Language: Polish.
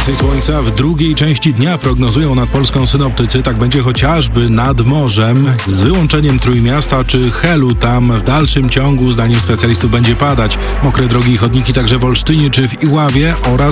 Więcej słońca w drugiej części dnia prognozują nad Polską synoptycy. Tak będzie chociażby nad morzem, z wyłączeniem Trójmiasta czy Helu. Tam w dalszym ciągu, zdaniem specjalistów, będzie padać. Mokre drogi i chodniki także w Olsztynie czy w Iławie oraz